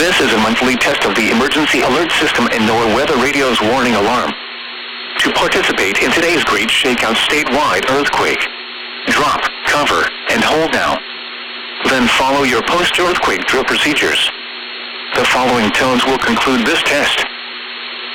This is a monthly test of the emergency alert system and NOAA Weather Radio's warning alarm. To participate in today's great shakeout statewide earthquake, drop, cover, and hold now. Then follow your post-earthquake drill procedures. The following tones will conclude this test.